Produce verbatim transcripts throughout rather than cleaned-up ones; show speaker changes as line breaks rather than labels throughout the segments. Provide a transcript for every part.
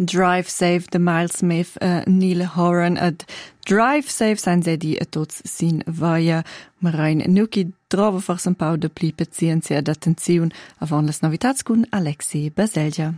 Drive Safe de Miles Smith e Neil Horan ad Drive Safe san sedi a tots sin vaia Marain nuki trova forse un pau de pli pazienza ed attenziun avant las novitats cun Alexi Baselgia.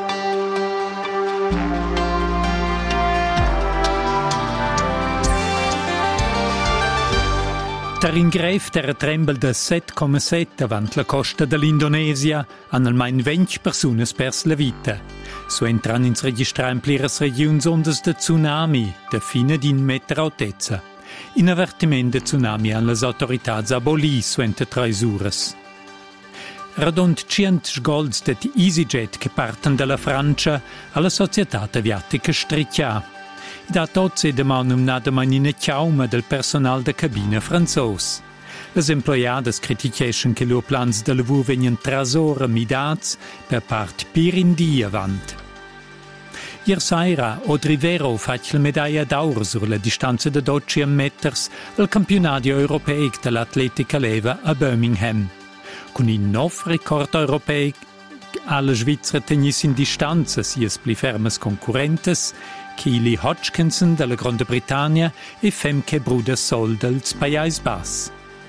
Der ingreif der trembel de sette komma sette avant la costa dell'Indonesia han almain venti persunas pers la vita. So entran ins registrar in pliras regions ondas de tsunami, de fina d'in meter altezza. In avertiment de tsunami han las autoritats aboli suente tres uras. Radont cient sgolds det EasyJet che parten dalla Francia alla società aviatica Stritja. Da tot se demanum nada manina chiauma del personal de cabina franzos. Les employadas criticheschen che lor plans de lavur venien trasora midats per part pir in dia avant. Ier saira Audrey Vero fac la medaglia d'aur sur la distanza de dodici meters al campionario europeic de l'atletica leva a Birmingham. Con in nov record europeic alla Svizzera tenis in distanza sias pli fermes concurrentes Keely Hodgkinson della Grande Britannia e Femke Bruder-Sol dels Pajais Bas.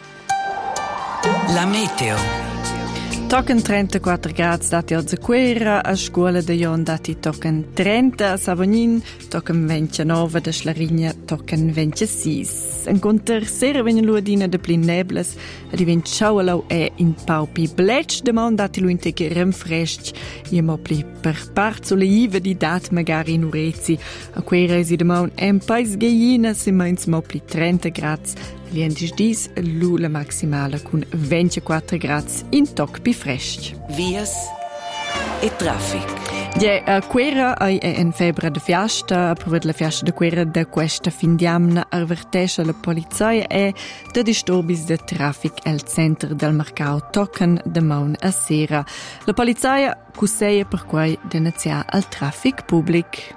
La meteo.
Tocken trentaquattro gradi dati a Zaquera, a scuola de Jon dati tocken trenta, a Savognin tocken ventinove, da Schlarigna tocken ventisei. En conter sera venien luadina de plin nebles, a divent schaualau e in paupi bletsch, de man dati lu inteke remfrescht, i mo pli per part sulle ive di dat magari in urezi, a quera esi de man en pais geiina, si meins mo pli trenta gradi, liendis dis lu la maximale cun ventiquattro gradi in toc pi fresc.
Vias e traffic.
Ja, a quera ai è in febbre de fiasta, per la fiasta de quera de questa fin d'amna avvertesce la polizia e de disturbis de traffic al centro del mercato tocken de maun a sera. La polizia cusseia per quai denunzia al traffic pubblic.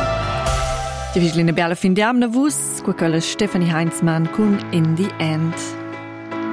Die Wiesline Bella fin d'amna vus, qua quella Stefanie Heinzmann kun In the End.